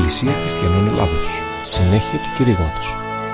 Εκκλησία Χριστιανών Ελλάδος. Συνέχεια του κηρύγματος.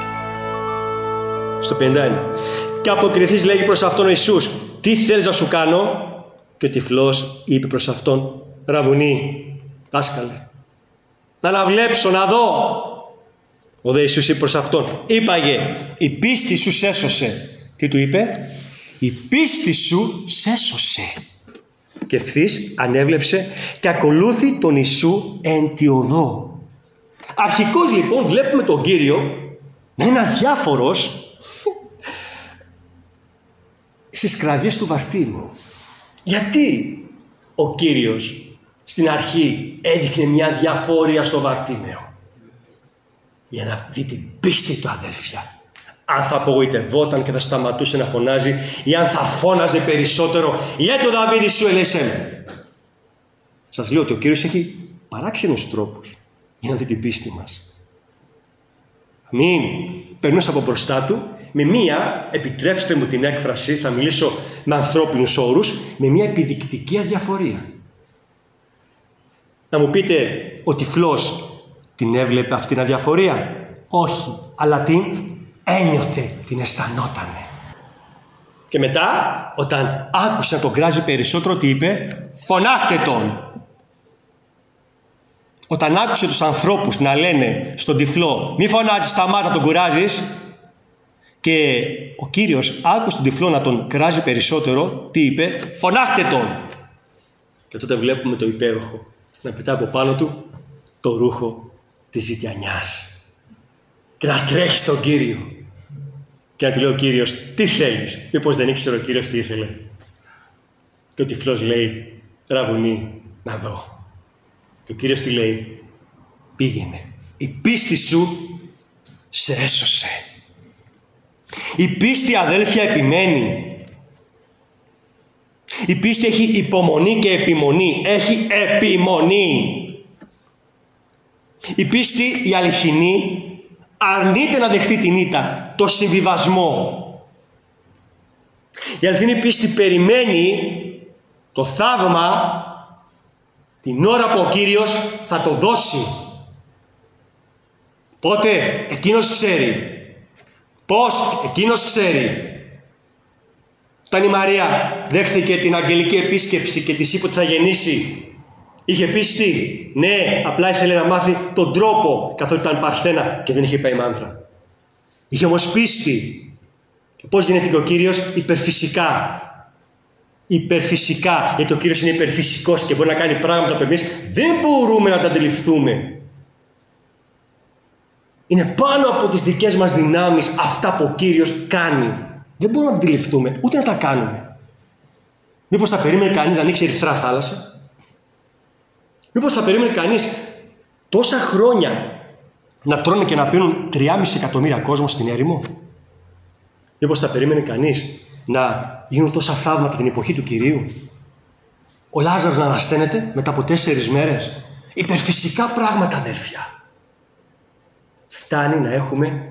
Στο 51. Και αποκριθείς, λέγει προς αυτόν ο Ιησούς, τι θέλεις να σου κάνω? Και ο τυφλός είπε προς αυτόν, Ραβουνί, δάσκαλε, να αναβλέψω, να δω. Ο δε Ιησούς είπε προς αυτόν, είπαγε, η πίστη σου σέσωσε. Τι του είπε? Η πίστη σου σέσωσε. Και ευθύς ανέβλεψε και ακολούθη τον Ιησού εν τη οδό. Αρχικώς λοιπόν βλέπουμε τον Κύριο να είναι αδιάφορος στις κραυγές του Βαρτήμου. Γιατί ο Κύριος στην αρχή έδειχνε μια διαφόρια στο Βαρτήμεο? Για να δει την πίστη του, αδέλφια. Αν θα απογοητευόταν και θα σταματούσε να φωνάζει, ή αν θα φώναζε περισσότερο, «Ιέτο Δαβίδ σου ελέησέ με». Σας λέω ότι ο Κύριος έχει παράξενους τρόπους για να δει την πίστη μας. Αμήν. Περνούσα από μπροστά του με μία, επιτρέψτε μου την έκφραση, θα μιλήσω με ανθρώπινους όρους, με μία επιδεικτική αδιαφορία. Να μου πείτε, ο τυφλός την έβλεπε αυτήν την αδιαφορία? Όχι, αλλά την ένιωθε, την αισθανότανε. Και μετά, όταν άκουσε να τον κράζει περισσότερο, τι είπε? Φωνάχτε τον. Όταν άκουσε τους ανθρώπους να λένε στον τυφλό, μη φωνάζεις, σταμάτα, τον κουράζεις, και ο Κύριος άκουσε τον τυφλό να τον κράζει περισσότερο, τι είπε? Φωνάχτε τον. Και τότε βλέπουμε το υπέροχο να πετά από πάνω του το ρούχο της ζητιανιάς και να τρέχει στον Κύριο και να του λέει ο Κύριος, τι θέλεις? Μήπως δεν ήξερε ο Κύριος τι ήθελε? Και ο τυφλός λέει, Ραβουνί, να δω. Και ο Κύριος τι λέει? Πήγαινε, η πίστη σου σε έσωσε. Η πίστη, αδέλφια, επιμένει. Η πίστη έχει υπομονή και επιμονή. Έχει επιμονή. Η πίστη, η αληθινή, αρνείται να δεχτεί την ήττα, το συμβιβασμό. Η αληθινή πίστη περιμένει το θαύμα την ώρα που ο Κύριος θα το δώσει. Πότε? Εκείνος ξέρει. Πώς? Εκείνος ξέρει. Όταν η Μαρία δέχθηκε την αγγελική επίσκεψη και της είπε ότι θα γεννήσει, είχε πίστη? Ναι, απλά ήθελε να μάθει τον τρόπο, καθότι ήταν παρθένα και δεν είχε πάει μάνδρα. Είχε όμως πίστη. Και πώς γεννήθηκε ο Κύριος? Υπερφυσικά. Υπερφυσικά, γιατί ο Κύριος είναι υπερφυσικός και μπορεί να κάνει πράγματα που εμείς δεν μπορούμε να τα αντιληφθούμε. Είναι πάνω από τις δικές μας δυνάμεις αυτά που ο Κύριος κάνει. Δεν μπορούμε να τα αντιληφθούμε, ούτε να τα κάνουμε. Μήπως θα περίμενε κανείς να ανοίξει ερυθρά θάλασσα? Μήπως θα περίμενε κανείς τόσα χρόνια να τρώνε και να πίνουν 3,5 εκατομμύρια κόσμο στην έρημο? Μήπως θα περίμενε κανείς να γίνουν τόσα θαύματα την εποχή του Κυρίου? Ο Λάζαρος να ανασταίνεται μετά από 4 μέρες? Υπερφυσικά πράγματα, αδέρφια. Φτάνει να έχουμε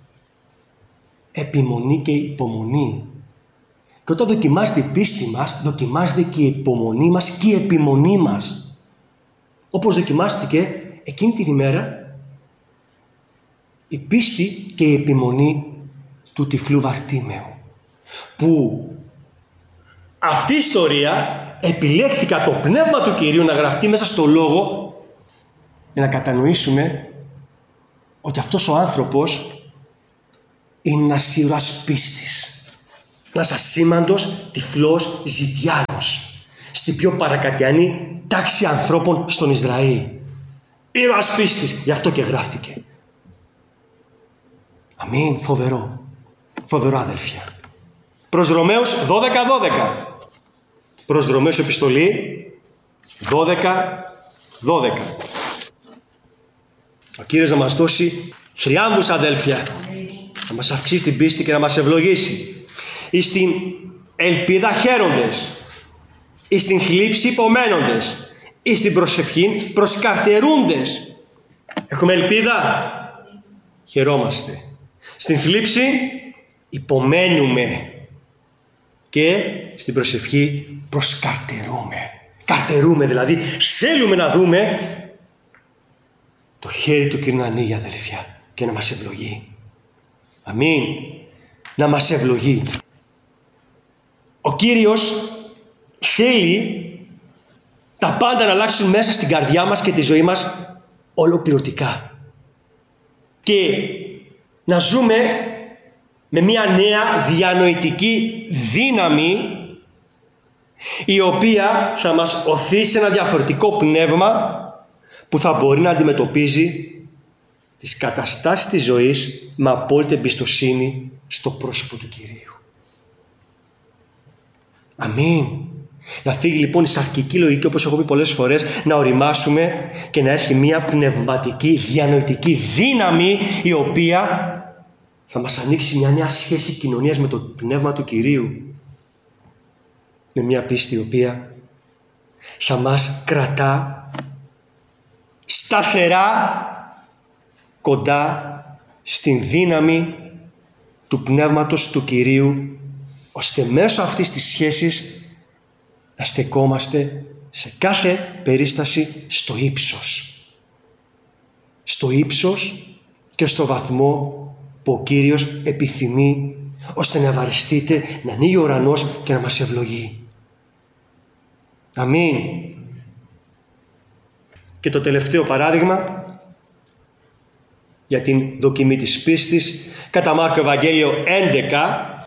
επιμονή και υπομονή. Και όταν δοκιμάζεται η πίστη μας, δοκιμάζεται και η υπομονή μας και η επιμονή μας. Όπως δοκιμάστηκε εκείνη την ημέρα η πίστη και η επιμονή του τυφλού Βαρτήμεου. Που αυτή η ιστορία επιλέχθηκε το πνεύμα του Κυρίου να γραφτεί μέσα στο Λόγο για να κατανοήσουμε ότι αυτός ο άνθρωπος είναι ένας ήρωας πίστης. Ένας ασήμαντος τυφλός ζητιάνος στην πιο παρακατιανή τάξη ανθρώπων στον Ισραήλ. Ήρωας πίστης, γι' αυτό και γράφτηκε. Αμήν, φοβερό. Φοβερό, αδελφιά. Προς Ρωμαίους 12:12. Προς Ρωμαίους επιστολή 12:12. Ο Κύριος να μας δώσει θριάμβους, αδέλφια. Να μας αυξήσει την πίστη και να μας ευλογήσει. Εις την ελπίδα χαίροντες. Εις την θλίψη υπομένοντες. Εις την προσευχή προσκαρτερούντες. Έχουμε ελπίδα? Χαιρόμαστε. Στην θλίψη υπομένουμε. Και στην προσευχή προσκαρτερούμε. Καρτερούμε δηλαδή. Θέλουμε να δούμε το χέρι του Κυρίου να ανοίγει, αδελφιά, και να μας ευλογεί. Αμήν. Να μας ευλογεί. Ο Κύριος θέλει τα πάντα να αλλάξουν μέσα στην καρδιά μας και τη ζωή μας ολοκληρωτικά. Και να ζούμε με μια νέα διανοητική δύναμη, η οποία θα μας οθεί σε ένα διαφορετικό πνεύμα που θα μπορεί να αντιμετωπίζει τις καταστάσεις της ζωής με απόλυτη εμπιστοσύνη στο πρόσωπο του Κυρίου. Αμήν. Να φύγει λοιπόν η σαρκική λογική, όπως έχω πει πολλές φορές, να οριμάσουμε και να έρθει μια πνευματική διανοητική δύναμη, η οποία θα μας ανοίξει μια νέα σχέση κοινωνίας με το πνεύμα του Κυρίου, με μια πίστη η οποία θα μας κρατά σταθερά κοντά στην δύναμη του πνεύματος του Κυρίου, ώστε μέσω αυτής της σχέσης να στεκόμαστε σε κάθε περίσταση στο ύψος. Στο ύψος και στο βαθμό που ο Κύριος επιθυμεί, ώστε να ευαριστείτε, να ανοίγει ο ουρανός και να μας ευλογεί. Αμήν. Και το τελευταίο παράδειγμα για την δοκιμή της πίστης, κατά Μάρκο Ευαγγέλιο 11,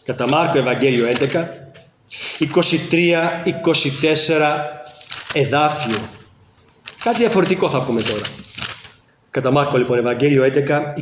23-24 εδάφιο. Κάτι διαφορετικό θα πούμε τώρα. Κατά Μάρκο λοιπόν Ευαγγέλιο 11,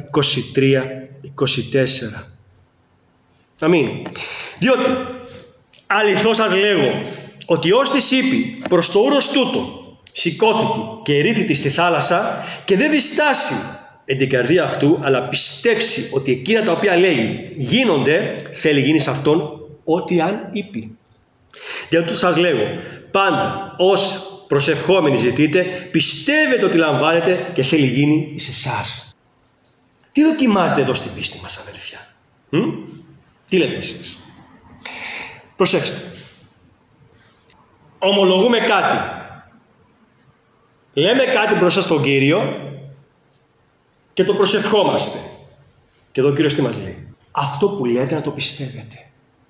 23-24. Αμήν. Διότι αληθώς σας λέγω ότι ως της είπε προς το ούρος τούτο, σηκώθηκε και ερήθητη στη θάλασσα, και δεν διστάσει εν την καρδία αυτού, αλλά πιστεύσει ότι εκείνα τα οποία λέει γίνονται, θέλει γίνει σε αυτόν ό,τι αν είπε. Διότι σας λέγω, πάντα ως προσευχόμενοι ζητείτε, πιστεύετε ότι λαμβάνετε και θέλει γίνει εις εσάς. Τι δοκιμάζετε εδώ στην πίστη μας, αδελφιά? Τι λέτε εσείς? Προσέξτε. Ομολογούμε κάτι. Λέμε κάτι μπροστά στον Κύριο και το προσευχόμαστε. Και εδώ ο Κύριος τι μας λέει? Αυτό που λέτε να το πιστεύετε.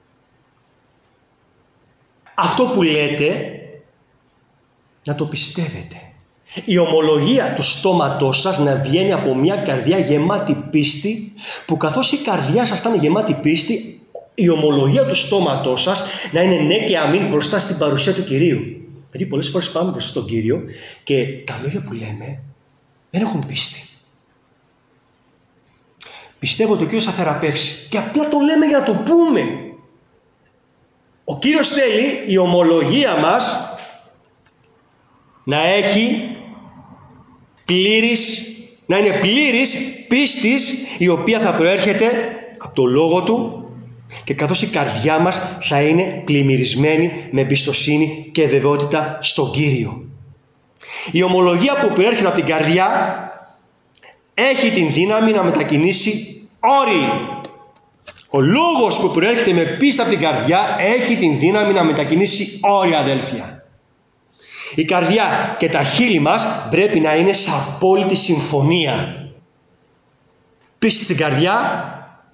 Αυτό που λέτε να το πιστεύετε. Η ομολογία του στόματός σας να βγαίνει από μια καρδιά γεμάτη πίστη, που καθώς η καρδιά σας θα είναι γεμάτη πίστη, η ομολογία του στόματός σας να είναι ναι και αμήν μπροστά στην παρουσία του Κυρίου. Γιατί πολλές φορές πάμε μπροστά στον Κύριο και τα λόγια που λέμε δεν έχουν πίστη. Πιστεύω ότι ο Κύριος θα θεραπεύσει και απλά το λέμε για να το πούμε. Ο Κύριος θέλει η ομολογία μας να έχει να είναι πλήρης πίστης, η οποία θα προέρχεται από το Λόγο Του, και καθώς η καρδιά μας θα είναι πλημμυρισμένη με εμπιστοσύνη και βεβαιότητα στον Κύριο. Η ομολογία που προέρχεται από την καρδιά έχει την δύναμη να μετακινήσει όρη. Ο λόγος που προέρχεται με πίστη από την καρδιά έχει την δύναμη να μετακινήσει όρια, αδέλφια. Η καρδιά και τα χείλη μας πρέπει να είναι σε απόλυτη συμφωνία. Πίστη στην καρδιά,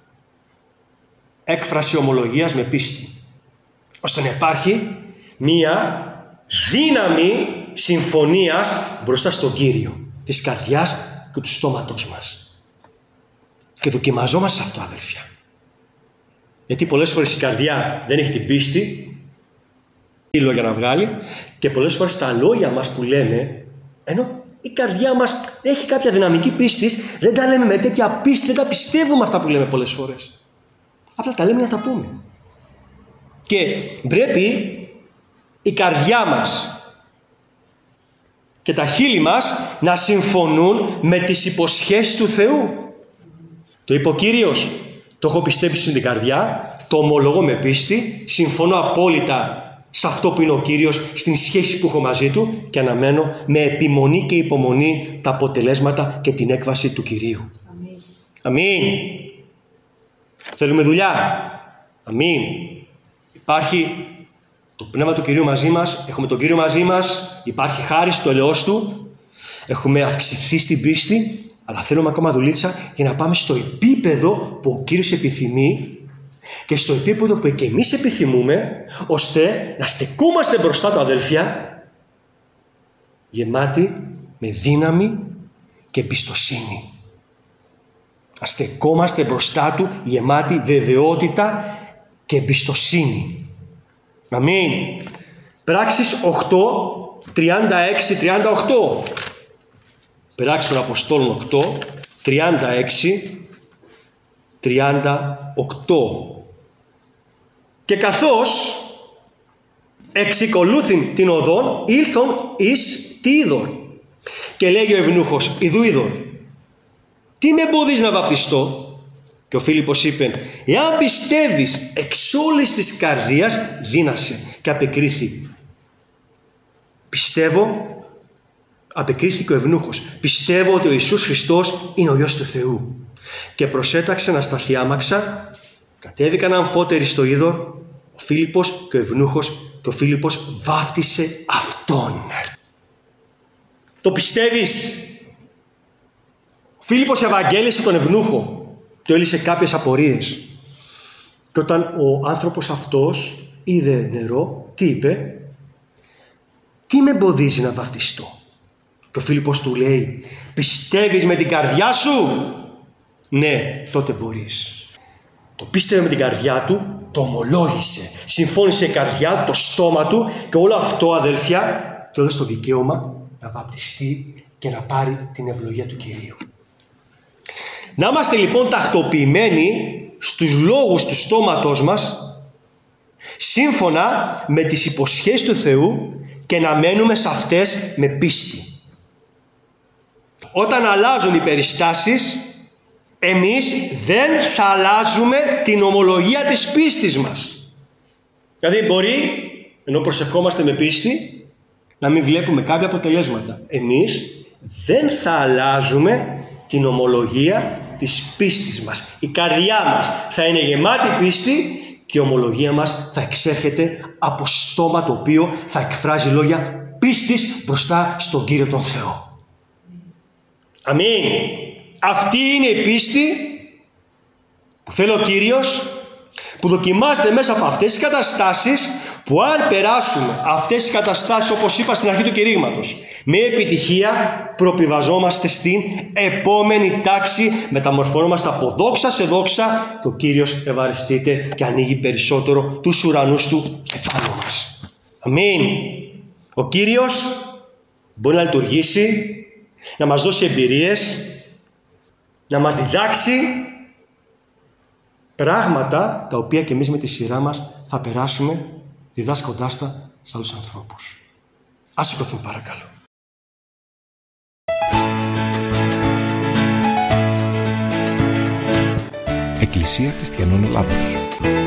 έκφραση ομολογίας με πίστη, ώστε να υπάρχει μία δύναμη συμφωνίας μπροστά στον Κύριο, της καρδιάς και του στόματός μας. Και δοκιμαζόμαστε σε αυτό, αδελφιά. Γιατί πολλές φορές η καρδιά δεν έχει την πίστη, τι λόγια να βγάλει, και πολλές φορές τα λόγια μας που λέμε, ενώ η καρδιά μας έχει κάποια δυναμική πίστης, δεν τα λέμε με τέτοια πίστη, δεν τα πιστεύουμε αυτά που λέμε πολλές φορές. Απλά τα λέμε να τα πούμε. Και πρέπει η καρδιά μας και τα χείλη μας να συμφωνούν με τις υποσχέσεις του Θεού. Το είπε ο Κύριος, το έχω πιστέψει στην καρδιά, το ομολογώ με πίστη, συμφωνώ απόλυτα σε αυτό που είναι ο Κύριος, στην σχέση που έχω μαζί Του, και αναμένω με επιμονή και υπομονή τα αποτελέσματα και την έκβαση του Κυρίου. Αμήν. Αμήν. Θέλουμε δουλειά. Αμήν. Υπάρχει το Πνεύμα του Κυρίου μαζί μας, έχουμε τον Κύριο μαζί μας, υπάρχει χάρις του ελαιός Του, Έχουμε αυξηθεί στην πίστη, αλλά θέλουμε ακόμα δουλίτσα για να πάμε στο επίπεδο που ο Κύριος επιθυμεί και στο επίπεδο που και εμείς επιθυμούμε, ώστε να στεκόμαστε μπροστά του, αδέλφια, γεμάτοι με δύναμη και εμπιστοσύνη. Να στεκόμαστε μπροστά του γεμάτοι βεβαιότητα και εμπιστοσύνη. Αμήν. Πράξεις 8, 36-38. Πράξεις των Αποστόλων 8, 36-38. Και καθώς εξικολούθην την οδόν, ήλθον εις τι είδωρ. Και λέγει ο ευνούχος, ιδού είδωρ, τι με εμποδίζει να βαπτιστώ? Και ο Φίλιππος είπε, εάν πιστεύεις εξ όλης της καρδίας, δύνασε. Και απεκρίθη, απεκρίθηκε ο ευνούχος, πιστεύω ότι ο Ιησούς Χριστός είναι ο Υιός του Θεού. Και προσέταξε να σταθεί άμαξα, κατέβηκαν αμφότεροι στο είδωρ, ο Φίλιππος και ο ευνούχος, και ο Φίλιππος βάφτισε αυτόν. Το πιστεύεις? Ο Φίλιππος ευαγγέλισε τον ευνούχο, του έλυσε κάποιες απορίες. Και όταν ο άνθρωπος αυτός είδε νερό, τι είπε? Τι με εμποδίζει να βαφτιστώ? Και ο Φίλιππος του λέει, πιστεύεις με την καρδιά σου? Ναι, τότε μπορείς. Το πίστευε με την καρδιά του, το ομολόγησε, συμφώνησε η καρδιά του, το στόμα του, και όλο αυτό, αδέλφια, του έδωσε το δικαίωμα να βαπτιστεί και να πάρει την ευλογία του Κυρίου. Να είμαστε λοιπόν τακτοποιημένοι στους λόγους του στόματός μας, σύμφωνα με τις υποσχέσεις του Θεού, και να μένουμε σε αυτές με πίστη. Όταν αλλάζουν οι περιστάσεις, εμείς δεν θα αλλάζουμε την ομολογία της πίστης μας. Δηλαδή μπορεί, ενώ προσευχόμαστε με πίστη, να μην βλέπουμε κάποια αποτελέσματα. Εμείς δεν θα αλλάζουμε την ομολογία της πίστης μας. Η καρδιά μας θα είναι γεμάτη πίστη και η ομολογία μας θα εξέρχεται από στόμα το οποίο θα εκφράζει λόγια πίστης μπροστά στον Κύριο τον Θεό. Αμήν. Αυτή είναι η πίστη που θέλει ο Κύριος, που δοκιμάζεται μέσα από αυτές τις καταστάσεις, που αν περάσουμε αυτές τις καταστάσεις, όπως είπα στην αρχή του κηρύγματος, με επιτυχία προπηβαζόμαστε στην επόμενη τάξη, μεταμορφωνόμαστε από δόξα σε δόξα και ο Κύριος ευαριστείται και ανοίγει περισσότερο τους ουρανούς του επάνω μας. Αμήν. Ο Κύριος μπορεί να λειτουργήσει, να μας δώσει εμπειρίες, να μας διδάξει πράγματα τα οποία και εμείς με τη σειρά μας θα περάσουμε διδάσκοντάς τα σε άλλους ανθρώπους. Ας σηκωθούμε παρακαλώ. Εκκλησία Χριστιανών Ελλάδος.